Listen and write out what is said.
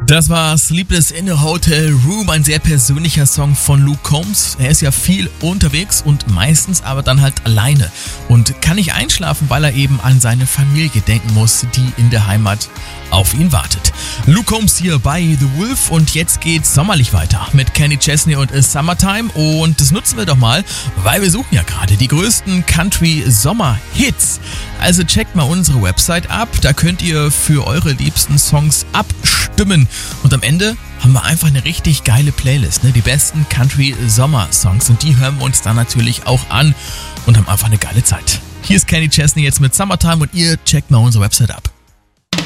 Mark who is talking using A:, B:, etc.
A: Das war Sleepless in a Hotel Room, ein sehr persönlicher Song von Luke Combs. Er ist ja viel unterwegs und meistens aber dann halt alleine und kann nicht einschlafen, weil er eben an seine Familie denken muss, die in der Heimat auf ihn wartet. Luke Combs hier bei The Wolf und jetzt geht's sommerlich weiter mit Kenny Chesney und Summertime und das nutzen wir doch mal, weil wir suchen ja gerade die größten Country-Sommer-Hits. Also checkt mal unsere Website ab, da könnt ihr für eure liebsten Songs abstimmen und am Ende haben wir einfach eine richtig geile Playlist, ne? Die besten Country-Sommer-Songs und die hören wir uns dann natürlich auch an und haben einfach eine geile Zeit. Hier ist Kenny Chesney jetzt mit Summertime und ihr checkt mal unsere Website ab.